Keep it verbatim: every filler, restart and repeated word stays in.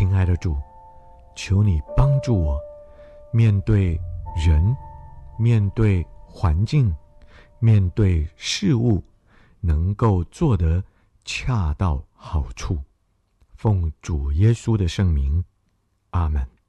亲爱的主，求你帮助我，面对人，面对环境，面对事物，能够做得恰到好处。奉主耶稣的圣名，阿们。